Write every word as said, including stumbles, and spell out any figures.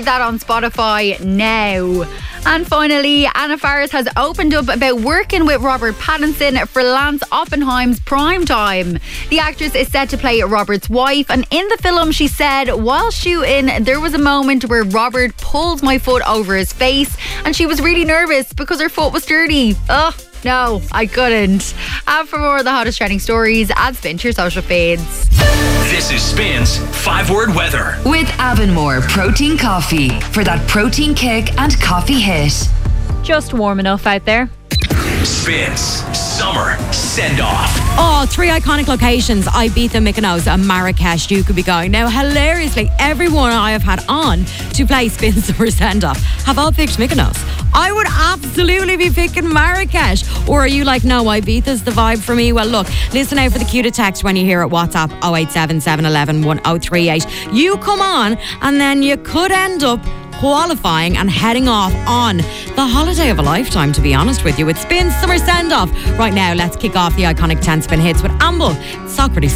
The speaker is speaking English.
Download that on Spotify now. And finally, Anna Faris has opened up about working with Robert Pattinson for Lance Oppenheim's Prime Time. The actress is set to play Robert's wife, and in the film she said, while shooting, there was a moment where Robert pulled my foot over his face and she was really nervous because her foot was dirty. Ugh. No, I couldn't. And for more of the hottest trending stories, add Spin to your social feeds. This is Spin's five-word weather. With Avonmore Protein Coffee for that protein kick and coffee hit. Just warm enough out there. Spin's summer send-off. Oh, three iconic locations: Ibiza, Mykonos and Marrakesh. You could be going. Now, hilariously, everyone I have had on to play Spin Summer Send-Off have all picked Mykonos. I would absolutely be picking Marrakesh. Or are you like, no, Ibiza's the vibe for me? Well, look, listen out for the cue to text when you hear it. WhatsApp oh eight seven, seven one one, one oh three eight. You come on and then you could end up qualifying and heading off on the holiday of a lifetime, to be honest with you. It's Spin Summer Send-Off. Right now, let's kick off the iconic ten spin hits with Amble. Socrates.